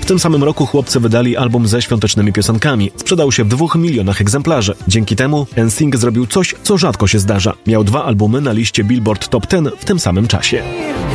W tym samym roku chłopcy wydali album ze świątecznymi piosenkami. Sprzedał się w 2 milionach egzemplarzy. Dzięki temu NSYNC zrobił coś, co rzadko się zdarza. Miał 2 albumy na liście Billboard Top 10 w tym samym czasie.